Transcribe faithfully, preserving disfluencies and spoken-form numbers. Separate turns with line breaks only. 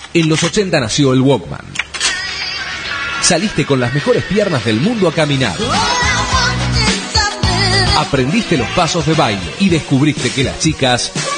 En los ochenta nació el Walkman. Saliste con las mejores piernas del mundo a caminar. Aprendiste los pasos de baile y descubriste que las chicas